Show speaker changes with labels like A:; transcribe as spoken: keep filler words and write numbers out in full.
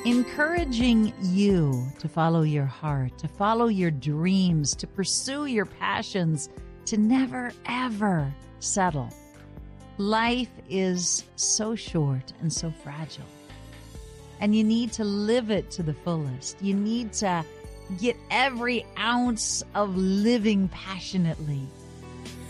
A: encouraging you to follow your heart, to follow your dreams, to pursue your passions, to never, ever settle. Life is so short and so fragile, and you need to live it to the fullest. You need to get every ounce of living passionately